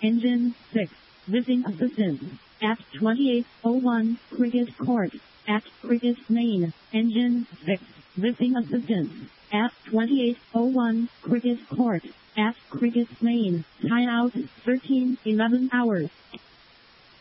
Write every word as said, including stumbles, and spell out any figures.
Engine six. Missing assistance. At twenty-eight oh one, Cricket Court. At Cricket Main. Engine six. Missing assistance. At twenty-eight oh one, Cricket Court. At Cricket Main. Time out thirteen eleven hours.